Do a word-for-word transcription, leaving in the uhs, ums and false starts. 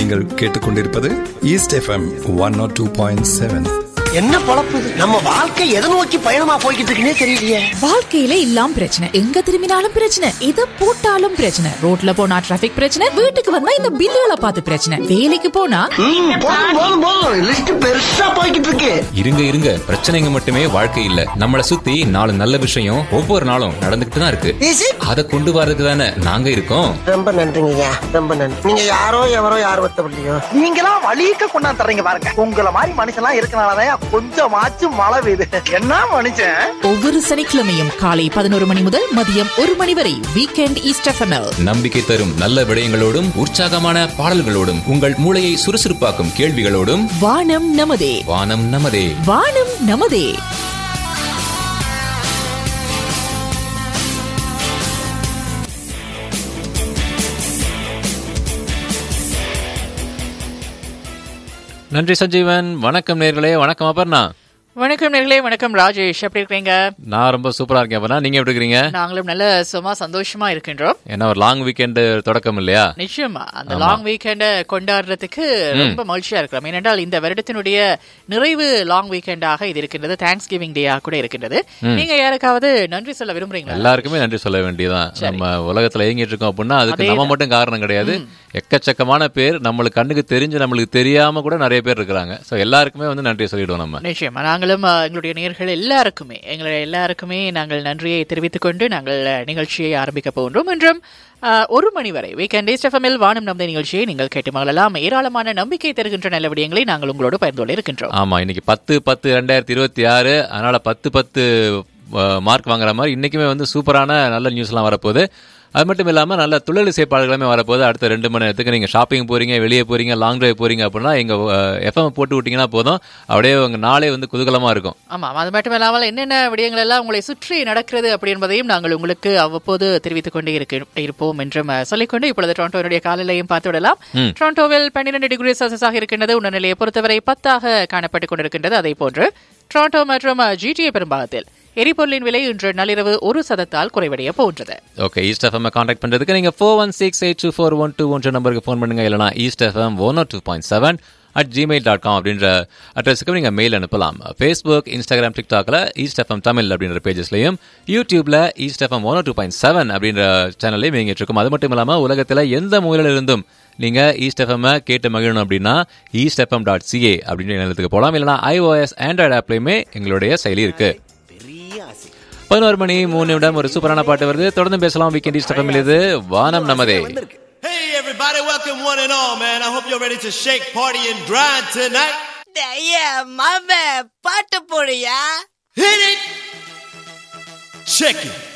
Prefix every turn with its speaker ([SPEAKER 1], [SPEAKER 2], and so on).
[SPEAKER 1] நீங்கள் கேட்டுக்கொண்டிருப்பது east FM one not two point seven.
[SPEAKER 2] என்ன பொழப்பு இது? நம்ம வாழ்க்கை எதை நோக்கி பயணமா போய்கிட்டு இருக்குன்னே தெரியலையே.
[SPEAKER 3] வாழ்க்கையில இல்லாம பிரச்சனை, எங்க திரும்பினாலும் பிரச்சனை, எதை போட்டாலும் பிரச்சனை. ரோட்ல போனா டிராபிக் பிரச்சனை, வீட்டுக்கு வந்தா இந்த பில்லுகளை பார்த்து பிரச்சனை, வேலைக்கு போனா
[SPEAKER 2] லிஸ்ட் பெருசா போய்கிட்டு இருக்கு.
[SPEAKER 4] இருங்க இருங்க, பிரச்சனைங்க மட்டுமே வாழ்க்கை இல்ல. நம்மளை சுத்தி நாலு நல்ல விஷயம் ஒவ்வொரு நாளும் நடந்துகிட்டு தான் இருக்கு. அதை கொண்டு வரதுக்கு தானே நாங்க இருக்கோம்.
[SPEAKER 2] ரொம்ப நன்றிங்க, ரொம்ப நன்றி. நீங்க யாரோ எவரோ யார் ஒத்தவில்லையோ, நீங்களா வழிக்க கொண்டாந்து தர்றீங்க பாருங்க. உங்களை மாதிரி மனுஷன்லாம் இருக்கனாலதான் கொஞ்சமாச்சும் மழை பெய்யுது. என்ன மனுஷன்.
[SPEAKER 3] ஒவ்வொரு சனிக்கிழமையும் காலை பதினோரு மணி முதல் மதியம் ஒரு மணி வரை வீக்கெண்ட் ஈஸ்ட் எஃப்எம்
[SPEAKER 4] நம்பிக்கை தரும் நல்ல விடயங்களோடும் உற்சாகமான பாடல்களோடும் உங்கள் மூளையை சுறுசுறுப்பாக்கும் கேள்விகளோடும்
[SPEAKER 3] வானம் நமதே,
[SPEAKER 4] வானம் நமதே,
[SPEAKER 3] வானம் நமதே.
[SPEAKER 4] நன்றி சஞ்சீவன். வணக்கம் நேர்களே. வணக்கம் அபர்ணா.
[SPEAKER 5] வணக்கம் நேர்களே. வணக்கம் ராஜேஷ். எப்படி இருக்கீங்க?
[SPEAKER 4] நான் ரொம்ப சூப்பரா இருக்கேன் அபர்ணா. நீங்க எப்படி இருக்கீங்க?
[SPEAKER 5] நாங்களும் நல்ல சும்மா சந்தோஷமா இருக்கின்றோம்.
[SPEAKER 4] ஏன்னா ஒரு லாங் வீக்கெண்ட் தொடக்கம் இல்லையா?
[SPEAKER 5] நிச்சயமா அந்த லாங் வீக்கெண்ட கொண்டாடுறதுக்கு ரொம்ப மகிழ்ச்சியா இருக்கிறோம். ஏனென்றால் இந்த வருடத்தினுடைய நிறைவு லாங் வீக்கெண்டாக இது இருக்கின்றது. தேங்க்ஸ் கிவிங் டேயா கூட இருக்கின்றது. நீங்க யாருக்காவது நன்றி சொல்ல விரும்புறீங்களா?
[SPEAKER 4] எல்லாருக்குமே நன்றி சொல்ல வேண்டியதான். நம்ம உலகத்துல இயங்கிட்டு இருக்கோம் அப்படின்னா அதுக்கு நம்ம மட்டும் காரணம் கிடையாது. எக்கச்சக்கமான பேர் நம்மளுக்கு கண்ணுக்கு தெரிஞ்சு நம்மளுக்கு தெரியாம கூட நிறைய பேர் இருக்கிறாங்க. சோ எல்லாருக்குமே வந்து நன்றி சொல்லிடுவோம் நம்ம.
[SPEAKER 5] நிச்சயமா நாங்களும் எங்களுடைய நேயர்கள் எல்லாருக்குமே எங்களுடைய எல்லாருக்குமே நாங்கள் நன்றியை தெரிவித்துக் கொண்டு நாங்கள் நிகழ்ச்சியை ஆரம்பிக்க போகின்றோம். என்றும் ஒரு மணி வரை வீக்கெண்ட் ஈஸ்ட் எஃப்எம்மில் வானம் நமதே நிகழ்ச்சியை நீங்கள் கேட்டு மகிழலாம். ஏராளமான நம்பிக்கை தருகின்ற நல்ல விடயங்களை நாங்கள் உங்களோடு பகிர்ந்து கொள்ள இருக்கின்றோம்.
[SPEAKER 4] ஆமா, இன்னைக்கு பத்து பத்து ரெண்டாயிரத்தி இருபத்தி ஆறு அதனால பத்து பத்து மார்க் வாங்குற மாதிரி இன்னைக்குமே வந்து சூப்பரான நல்ல நியூஸ் எல்லாம் வரப்போகுது. அது மட்டும் இல்லாமல் நல்ல தொழிலிசை பாடல்களுமே வரப்போது. அடுத்த ரெண்டு மணி நேரத்துக்கு நீங்கள் ஷாப்பிங் போறீங்க, வெளியே போறீங்க, லாங் டிரைவ் போறீங்க அப்படின்னா எங்க எஃப்எம் போட்டு விட்டீங்கன்னா போதும், அப்படியே உங்க நாளே வந்து குதூகலமா இருக்கும்.
[SPEAKER 5] ஆமா, அது மட்டும் இல்லாமல் என்னென்ன விடயங்கள் எல்லாம் உங்களை சுற்றி நடக்கிறது அப்படி என்பதையும் நாங்கள் உங்களுக்கு அவ்வப்போது தெரிவித்துக் கொண்டே இருப்போம் என்றும் சொல்லிக்கொண்டு இப்பொழுது டொரண்டோனுடைய காலையிலையும் பார்த்து விடலாம். டொரண்டோவில் பன்னிரண்டு டிகிரி செல்சியஸாக இருக்கின்றது. உணர்நிலையை பொறுத்தவரை பத்தாக காணப்பட்டுக் கொண்டிருக்கின்றது. அதே போன்று டொரண்டோ மற்றும் ஜிடிஏ பெரும்பாகத்தில் எரிபொருளின் விலை இன்று நள்ளிரவு ஒரு சதத்தால் குறைவடைய போன்றது.
[SPEAKER 4] ஓகே, ஈஸ்ட் எஃப்எம் கான்டாக்ட் பண்றதுக்கு நீங்க four one six eight two four one two one நம்பருக்கு ஃபோன் பண்ணுங்க. இல்லைனா east FM one two point seven at Gmail dot com அப்படின்ற அட்ரஸுக்கு நீங்கள் மெயில் அனுப்பலாம். ஃபேஸ்புக், இன்ஸ்டாகிராம், டிக்டாக்ல ஈஸ்ட் எஃப்எம் தமிழ் அப்படின்ற பேஜஸ்லையும், யூடியூப்ல east FM one two point seven அப்படின்ற சேனல்லையும் இயங்கிட்டு இருக்கும். அது மட்டும் இல்லாமல் உலகத்தில் எந்த மூலையில் இருந்தும் நீங்க ஈஸ்ட் எஃப்எம் கேட்டு மகிழணும் அப்படின்னா ஈஸ்ட் எஃப்எம் டாட் சிஏ அப்படின்ற நிலத்துக்கு போகலாம். இல்லைனா ஐஓஎஸ் ஆண்ட்ராய்டு ஆப்லையுமே எங்களுடைய செயலி இருக்கு. பதினோரு மணி மூணு நிமிடம் ஒரு சூப்பரான பாட்டு வருது. தொடர்ந்து பேசலாம். வீக்கெண்ட் ஈஸ்ட் எஃப்எம் இது வானம் நமதே.
[SPEAKER 6] Hey everybody, welcome one and all, man. I hope you're ready to shake, party and grind tonight.
[SPEAKER 7] Yeah, mama, பாட்டு போடுயா.
[SPEAKER 6] Hit it. Check it.